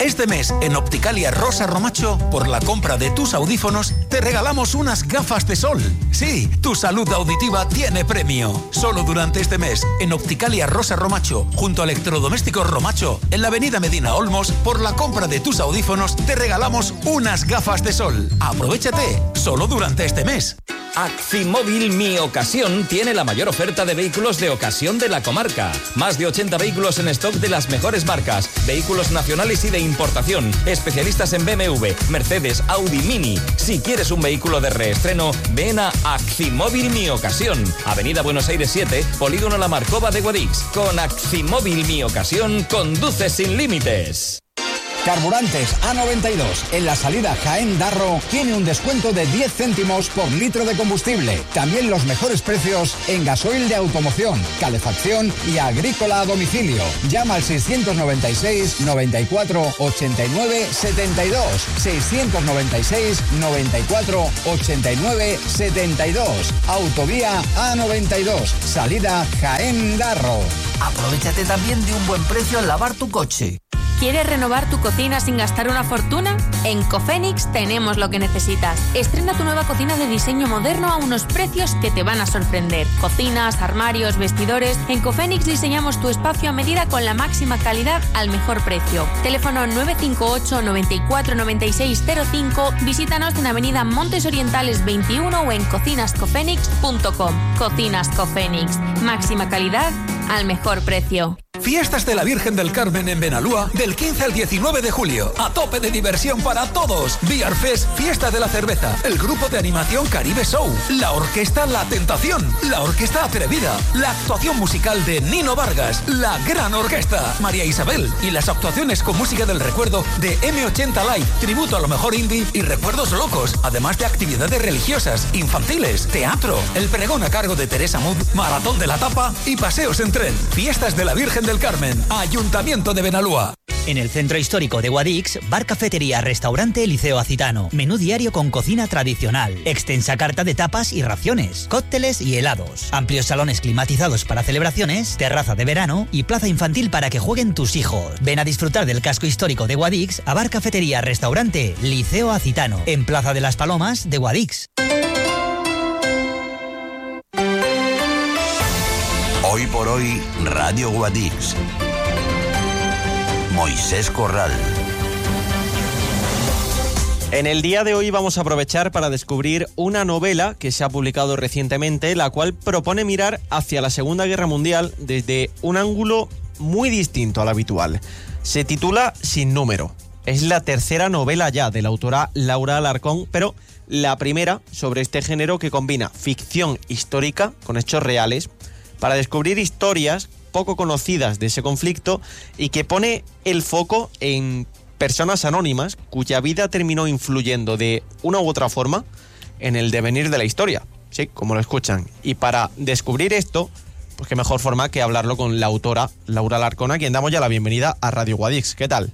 Este mes, en Opticalia Rosa Romacho, por la compra de tus audífonos, te regalamos unas gafas de sol. Sí, tu salud auditiva tiene premio. Solo durante este mes, en Opticalia Rosa Romacho, junto a Electrodomésticos Romacho, en la avenida Medina Olmos, por la compra de tus audífonos, te regalamos unas gafas de sol. Aprovechate, solo durante este mes. Actimóvil Mi Ocasión tiene la mayor oferta de vehículos de ocasión de la comarca. Más de 80 vehículos en stock de las mejores marcas, vehículos nacionales y de importación, especialistas en BMW, Mercedes, Audi, Mini. Si quieres un vehículo de reestreno, ven a Actimóvil Mi Ocasión, Avenida Buenos Aires 7, Polígono La Marcova de Guadix. Con Actimóvil Mi Ocasión, conduce sin límites. Carburantes A92 en la salida Jaén-Darro tiene un descuento de 10 céntimos por litro de combustible. También los mejores precios en gasoil de automoción, calefacción y agrícola a domicilio. Llama al 696 94 89 72. 696 94 89 72. Autovía A92, salida Jaén-Darro. Aprovechate también de un buen precio al lavar tu coche. ¿Quieres renovar tu cocina sin gastar una fortuna? En Cofenix tenemos lo que necesitas. Estrena tu nueva cocina de diseño moderno a unos precios que te van a sorprender. Cocinas, armarios, vestidores. En Cofenix diseñamos tu espacio a medida con la máxima calidad al mejor precio. Teléfono 958 94 96 05. Visítanos en Avenida Montes Orientales 21 o en cocinascofenix.com. Cocinas Cofenix. Máxima calidad al mejor precio. Fiestas de la Virgen del Carmen en Benalúa del 15 al 19 de julio. A tope de diversión para todos. Beer Fest, Fiesta de la Cerveza, el grupo de animación Caribe Show, la orquesta La Tentación, la orquesta Atrevida, la actuación musical de Nino Vargas, la gran orquesta María Isabel y las actuaciones con música del recuerdo de M80 Live, tributo a lo mejor indie y recuerdos locos, además de actividades religiosas, infantiles, teatro, el pregón a cargo de Teresa Mud, maratón de la tapa y paseos en tren. Fiestas de la Virgen del Carmen, Ayuntamiento de Benalúa. En el centro histórico de Guadix, bar, cafetería, restaurante Liceo Acitano. Menú diario con cocina tradicional. Extensa carta de tapas y raciones. Cócteles y helados. Amplios salones climatizados para celebraciones. Terraza de verano y plaza infantil para que jueguen tus hijos. Ven a disfrutar del casco histórico de Guadix a bar, cafetería, restaurante Liceo Acitano. En Plaza de las Palomas de Guadix. Hoy por hoy, Radio Guadix. Moisés Corral. En el día de hoy vamos a aprovechar para descubrir una novela que se ha publicado recientemente, la cual propone mirar hacia la Segunda Guerra Mundial desde un ángulo muy distinto al habitual. Se titula Sin número. Es la tercera novela ya de la autora Laura Alarcón, pero la primera sobre este género que combina ficción histórica con hechos reales para descubrir historias poco conocidas de ese conflicto y que pone el foco en personas anónimas cuya vida terminó influyendo de una u otra forma en el devenir de la historia. Sí, como lo escuchan. Y para descubrir esto, pues qué mejor forma que hablarlo con la autora Laura Alarcón, a quien damos ya la bienvenida a Radio Guadix. ¿Qué tal?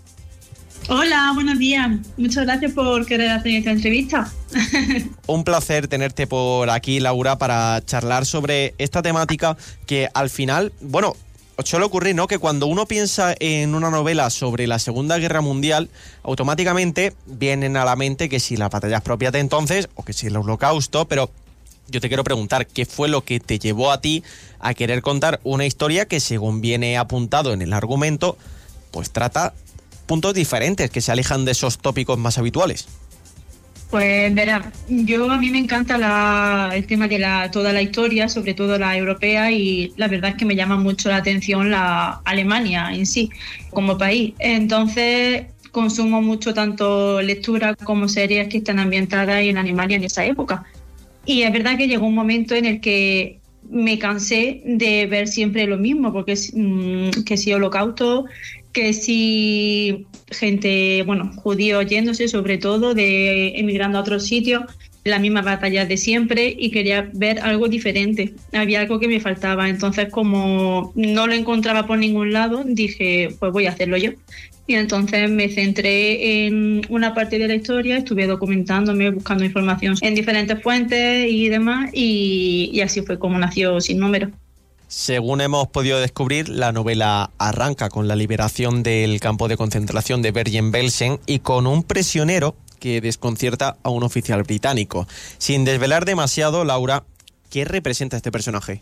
Hola, buenos días. Muchas gracias por querer hacer esta entrevista. Un placer tenerte por aquí, Laura, para charlar sobre esta temática que al final, bueno, suele ocurrir, ¿no?, que cuando uno piensa en una novela sobre la Segunda Guerra Mundial, automáticamente vienen a la mente que si las batallas propias de entonces o que si el Holocausto, pero yo te quiero preguntar, ¿qué fue lo que te llevó a ti a querer contar una historia que, según viene apuntado en el argumento, pues trata puntos diferentes que se alejan de esos tópicos más habituales? Pues verá, a mí me encanta el tema de toda la historia, sobre todo la europea, y la verdad es que me llama mucho la atención la Alemania en sí, como país. Entonces consumo mucho tanto lectura como series que están ambientadas en Alemania en esa época. Y es verdad que llegó un momento en el que me cansé de ver siempre lo mismo, porque que si Holocausto, que si gente, judíos yéndose, sobre todo, emigrando a otros sitios, las mismas batallas de siempre, y quería ver algo diferente. Había algo que me faltaba, entonces como no lo encontraba por ningún lado, dije, pues voy a hacerlo yo. Y entonces me centré en una parte de la historia, estuve documentándome, buscando información en diferentes fuentes y demás, y así fue como nació Sin número. Según hemos podido descubrir, la novela arranca con la liberación del campo de concentración de Bergen-Belsen y con un prisionero que desconcierta a un oficial británico. Sin desvelar demasiado, Laura, ¿qué representa este personaje?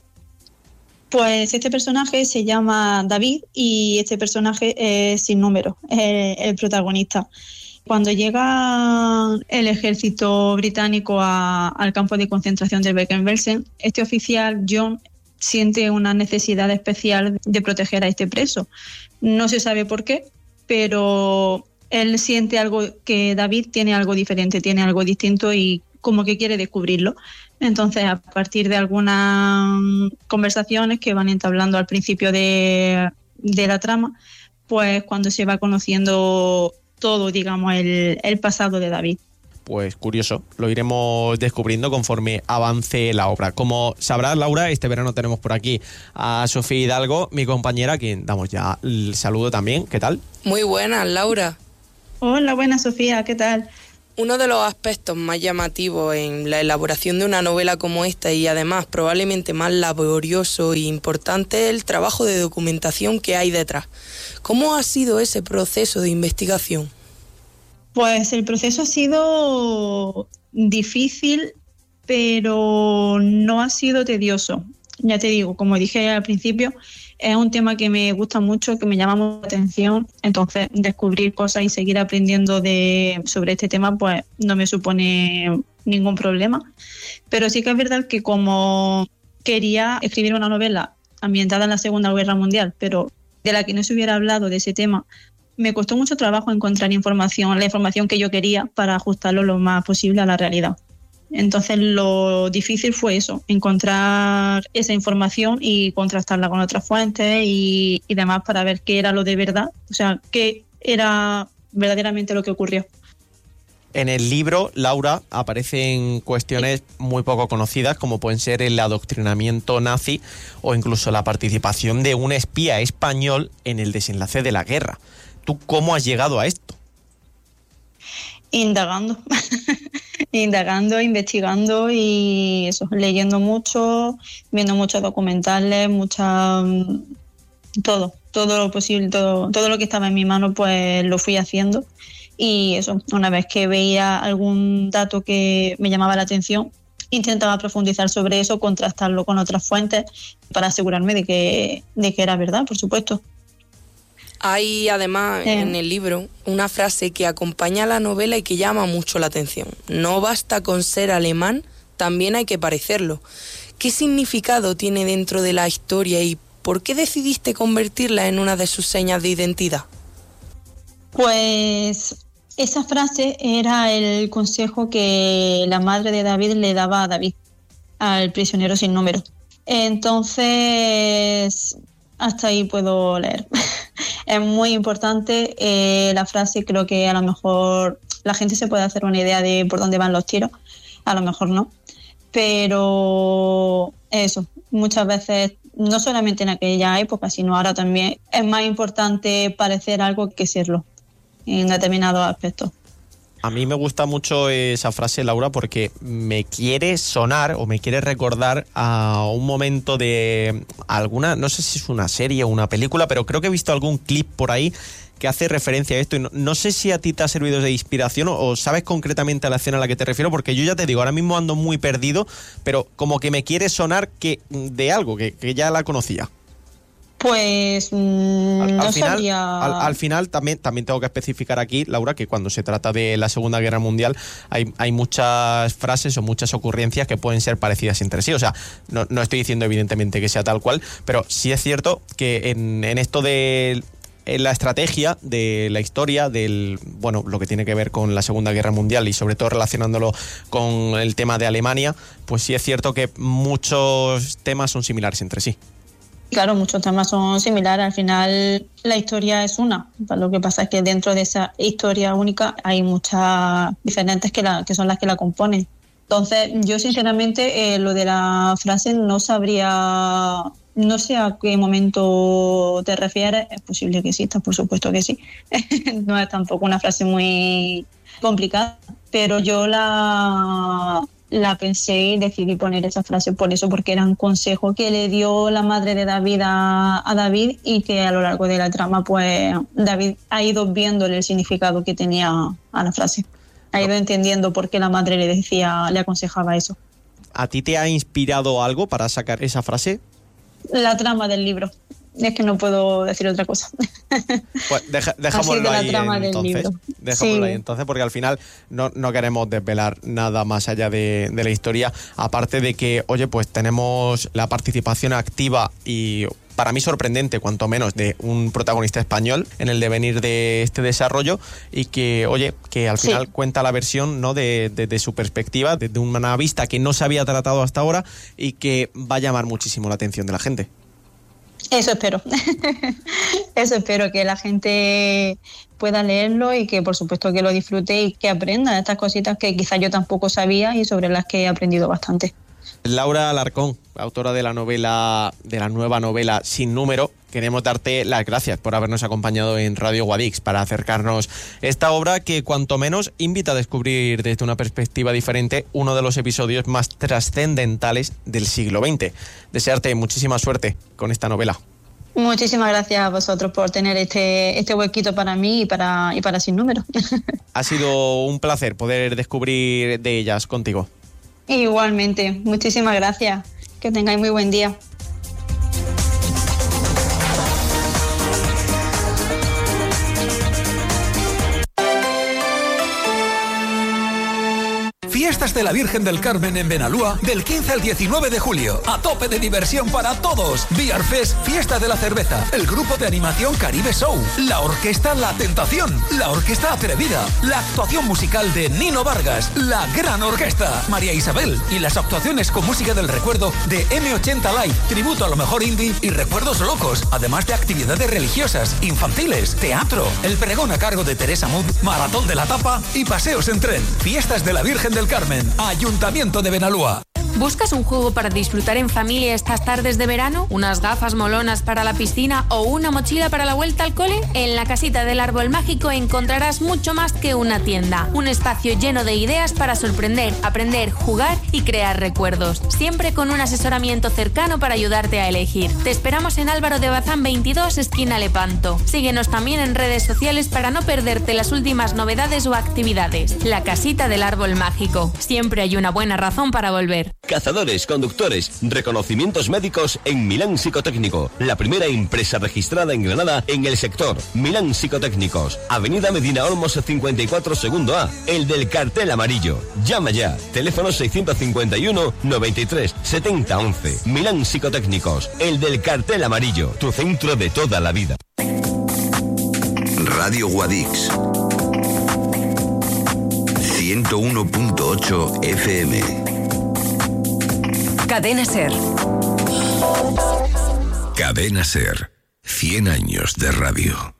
Pues este personaje se llama David y este personaje es Sin Número, el protagonista. Cuando llega el ejército británico al campo de concentración de Bergen-Belsen, este oficial, John, siente una necesidad especial de proteger a este preso. No se sabe por qué, pero él siente algo, que David tiene algo diferente, tiene algo distinto y como que quiere descubrirlo. Entonces, a partir de algunas conversaciones que van entablando al principio de la trama, pues cuando se va conociendo todo, digamos, el pasado de David. Pues curioso, lo iremos descubriendo conforme avance la obra. Como sabrás, Laura, este verano tenemos por aquí a Sofía Hidalgo, mi compañera, a quien damos ya el saludo también. ¿Qué tal? Muy buenas, Laura. Hola, buenas, Sofía, ¿qué tal? Uno de los aspectos más llamativos en la elaboración de una novela como esta y además probablemente más laborioso e importante es el trabajo de documentación que hay detrás. ¿Cómo ha sido ese proceso de investigación? Pues el proceso ha sido difícil, pero no ha sido tedioso. Ya te digo, como dije al principio, es un tema que me gusta mucho, que me llama mucho la atención. Entonces, descubrir cosas y seguir aprendiendo sobre este tema, pues no me supone ningún problema. Pero sí que es verdad que como quería escribir una novela ambientada en la Segunda Guerra Mundial, pero de la que no se hubiera hablado de ese tema, me costó mucho trabajo encontrar la información que yo quería para ajustarlo lo más posible a la realidad. Entonces lo difícil fue eso, encontrar esa información y contrastarla con otras fuentes y demás para ver qué era lo de verdad, o sea, qué era verdaderamente lo que ocurrió. En el libro, Laura, aparecen cuestiones muy poco conocidas, como pueden ser el adoctrinamiento nazi o incluso la participación de un espía español en el desenlace de la guerra. ¿Tú cómo has llegado a esto? Indagando, investigando y eso, leyendo mucho, viendo muchos documentales, todo lo posible, todo lo que estaba en mi mano, pues lo fui haciendo. Y eso, una vez que veía algún dato que me llamaba la atención, intentaba profundizar sobre eso, contrastarlo con otras fuentes para asegurarme de que era verdad, por supuesto. Hay además en el libro una frase que acompaña a la novela y que llama mucho la atención. No basta con ser alemán, también hay que parecerlo. ¿Qué significado tiene dentro de la historia y por qué decidiste convertirla en una de sus señas de identidad? Pues esa frase era el consejo que la madre de David le daba a David, al prisionero sin número. Entonces, hasta ahí puedo leer. Es muy importante la frase, creo que a lo mejor la gente se puede hacer una idea de por dónde van los tiros, a lo mejor no, pero eso, muchas veces, no solamente en aquella época, sino ahora también, es más importante parecer algo que serlo en determinados aspectos. A mí me gusta mucho esa frase, Laura, porque me quiere sonar o me quiere recordar a un momento de alguna, no sé si es una serie o una película, pero creo que he visto algún clip por ahí que hace referencia a esto. Y no sé si a ti te ha servido de inspiración o sabes concretamente a la escena a la que te refiero, porque yo ya te digo, ahora mismo ando muy perdido, pero como que me quiere sonar de algo que ya la conocía. Pues no sabía. Al final también tengo que especificar aquí, Laura, que cuando se trata de la Segunda Guerra Mundial hay muchas frases o muchas ocurrencias que pueden ser parecidas entre sí. O sea, no estoy diciendo evidentemente que sea tal cual, pero sí es cierto que en esto de la estrategia de la historia lo que tiene que ver con la Segunda Guerra Mundial y sobre todo relacionándolo con el tema de Alemania, pues sí es cierto que muchos temas son similares entre sí. Claro, muchos temas son similares. Al final la historia es una. Lo que pasa es que dentro de esa historia única hay muchas diferentes que son las que la componen. Entonces, yo sinceramente lo de la frase no sabría, no sé a qué momento te refieres. Es posible que exista, por supuesto que sí. No es tampoco una frase muy complicada, pero yo la la pensé y decidí poner esa frase por eso, porque era un consejo que le dio la madre de David a David, y que a lo largo de la trama pues David ha ido viéndole el significado que tenía a la frase. Ha ido entendiendo por qué la madre le aconsejaba eso. ¿A ti te ha inspirado algo para sacar esa frase? La trama del libro. Es que no puedo decir otra cosa. Pues dejámoslo ahí entonces. Dejámoslo ahí entonces, porque al final no queremos desvelar nada más allá de la historia. Aparte de que, oye, pues tenemos la participación activa y, para mí, sorprendente, cuanto menos, de un protagonista español en el devenir de este desarrollo, y que, oye, que al final cuenta la versión, ¿no?, de su perspectiva, desde una vista que no se había tratado hasta ahora, y que va a llamar muchísimo la atención de la gente. Eso espero. Eso espero, que la gente pueda leerlo y que, por supuesto, que lo disfrute y que aprenda de estas cositas que quizás yo tampoco sabía y sobre las que he aprendido bastante. Laura Alarcón, autora de la nueva novela Sin Número, queremos darte las gracias por habernos acompañado en Radio Guadix para acercarnos esta obra que, cuanto menos, invita a descubrir desde una perspectiva diferente uno de los episodios más trascendentales del siglo XX. Desearte muchísima suerte con esta novela. Muchísimas gracias a vosotros por tener este huequito para mí y para Sin Número. Ha sido un placer poder descubrir de ellas contigo. Igualmente, muchísimas gracias. Que tengáis muy buen día. Fiestas de la Virgen del Carmen en Benalúa del 15 al 19 de julio. A tope de diversión para todos. Beer Fest, Fiesta de la Cerveza, el grupo de animación Caribe Show, la orquesta La Tentación, la orquesta Atrevida, la actuación musical de Nino Vargas, la Gran Orquesta, María Isabel, y las actuaciones con música del recuerdo de M80 Live, tributo a lo mejor indie y recuerdos locos, además de actividades religiosas, infantiles, teatro, el pregón a cargo de Teresa Mud, maratón de la tapa y paseos en tren. Fiestas de la Virgen del Carmen, Ayuntamiento de Benalúa. ¿Buscas un juego para disfrutar en familia estas tardes de verano? ¿Unas gafas molonas para la piscina o una mochila para la vuelta al cole? En la Casita del Árbol Mágico encontrarás mucho más que una tienda. Un espacio lleno de ideas para sorprender, aprender, jugar y crear recuerdos. Siempre con un asesoramiento cercano para ayudarte a elegir. Te esperamos en Álvaro de Bazán 22, esquina Lepanto. Síguenos también en redes sociales para no perderte las últimas novedades o actividades. La Casita del Árbol Mágico. Siempre hay una buena razón para volver. Cazadores, conductores, reconocimientos médicos en Milán Psicotécnico. La primera empresa registrada en Granada en el sector. Milán Psicotécnicos. Avenida Medina Olmos 54 segundo A. El del cartel amarillo. Llama ya. Teléfono 651 93 70 11. Milán Psicotécnicos. El del cartel amarillo. Tu centro de toda la vida. Radio Guadix 101.8 FM. Cadena Ser. Cadena Ser. 100 años de radio.